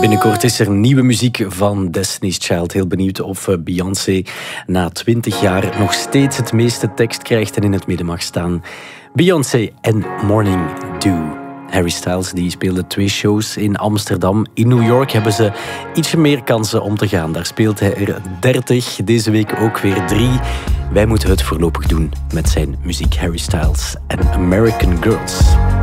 Binnenkort is er nieuwe muziek van Destiny's Child. Heel benieuwd of Beyoncé na 20 jaar nog steeds het meeste tekst krijgt en in het midden mag staan. Beyoncé en Morning Dew. Harry Styles die speelde 2 shows in Amsterdam. In New York hebben ze ietsje meer kansen om te gaan. Daar speelt hij er 30. Deze week ook weer 3. Wij moeten het voorlopig doen met zijn muziek. Harry Styles en American Girls.